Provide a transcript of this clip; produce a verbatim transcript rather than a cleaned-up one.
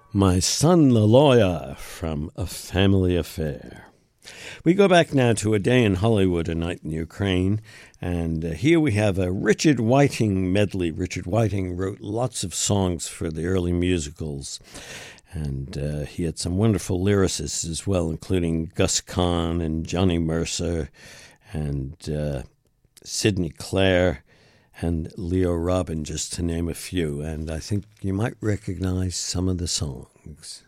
My Son the Lawyer from A Family Affair. We go back now to A Day in Hollywood, A Night in Ukraine, and uh, here we have a Richard Whiting medley. Richard Whiting wrote lots of songs for the early musicals, and uh, he had some wonderful lyricists as well, including Gus Kahn and Johnny Mercer and uh, Sidney Clare and Leo Robin, just to name a few. And I think you might recognize some of the songs.